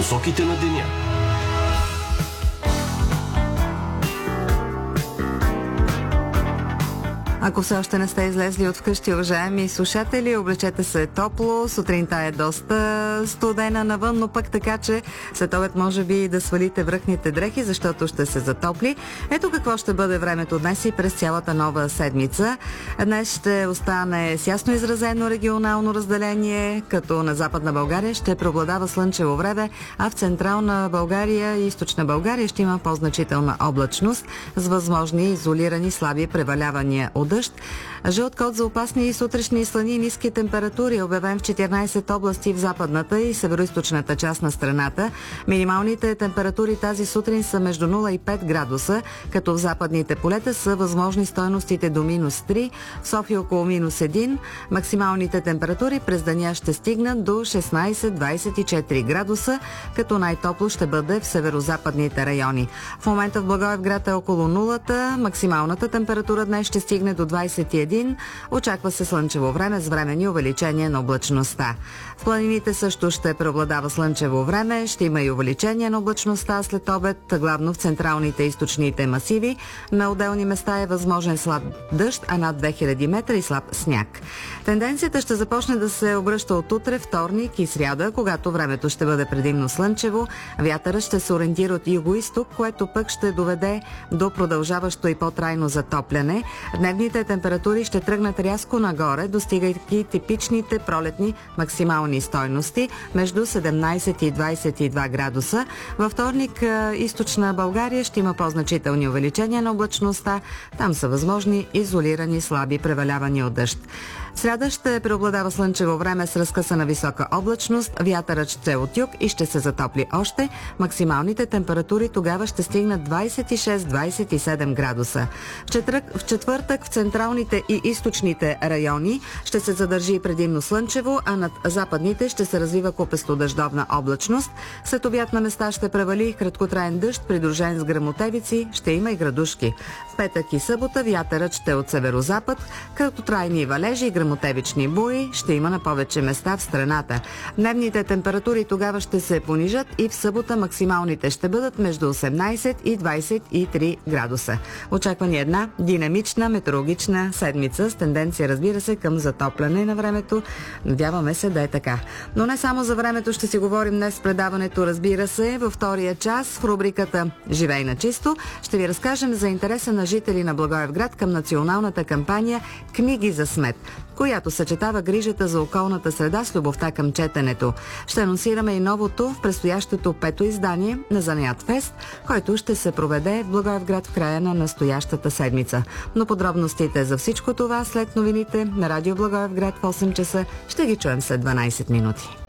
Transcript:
Посоките на деня. Ако все още не сте излезли от вкъщи, уважаеми слушатели, облечете се топло. Сутринта е доста студена навън, но пък така, че след обед може би да свалите връхните дрехи, защото ще се затопли. Ето какво ще бъде времето днес и през цялата нова седмица. Днес ще остане с ясно изразено регионално разделение, като на Западна България ще преобладава слънчево време, а в Централна България и Източна България ще има по-значителна облачност с възможни изолирани слаби превалявания от дъжд. Жълт код за опасни и сутрешни слани и ниски температури е обявен в 14 области в западната и североизточната част на страната. Минималните температури тази сутрин са между 0 и 5 градуса, като в западните полета са възможни стойностите до -3, в София около -1. Максималните температури през деня ще стигнат до 16-24 градуса, като най-топло ще бъде в северозападните райони. В момента в Благоевград е около нулата, максималната температура днес ще стигне до 21. Очаква се слънчево време с временни увеличение на облачността. В планините също ще преобладава слънчево време, ще има и увеличение на облачността след обед, главно в централните и източните масиви. На отделни места е възможен слаб дъжд, а над 2000 метра и слаб сняг. Тенденцията ще започне да се обръща от утре, вторник и сряда, когато времето ще бъде предимно слънчево. Вятърът ще се ориентира от юго-изток, което пък ще доведе до продължаващо и по-трайно затопляне. Дневните температури ще тръгнат рязко нагоре, достигайки типичните пролетни максимални стойности между 17 и 22 градуса. Във вторник източна България ще има по-значителни увеличения на облачността. Там са възможни изолирани слаби превалявания от дъжд. В сряда ще преобладава слънчево време с разкъсана висока облачност, вятърът ще е от юг и ще се затопли още. Максималните температури тогава ще стигнат 26-27 градуса. В четвъртък в централните и източните райони ще се задържи предимно слънчево, а над западните ще се развива купесто-дъждовна облачност. След обяд на места ще превали краткотраен дъжд, придружен с гръмотевици, ще има и градушки. В петък и събота вятърът ще е от северозапад, като трайни валежи и гръмотевични бури ще има на повече места в страната. Дневните температури тогава ще се понижат и в събота максималните ще бъдат между 18 и 23 градуса. Очаква ни една динамична метеорологична седмица с тенденция, разбира се, към затопляне на времето. Надяваме се да е така. Но не само за времето ще си говорим днес в предаването, разбира се. Във втория час в рубриката "Живей на чисто" ще ви разкажем за интереса на жители на Благоевград към националната кампания "Книги за смет", която съчетава грижата за околната среда с любовта към четенето. Ще анонсираме и новото в предстоящото 5-то издание на Занаят Фест, който ще се проведе в Благоевград в края на настоящата седмица. Но подробностите за всичко това след новините на Радио Благоевград в 8 часа ще ги чуем след 12 минути.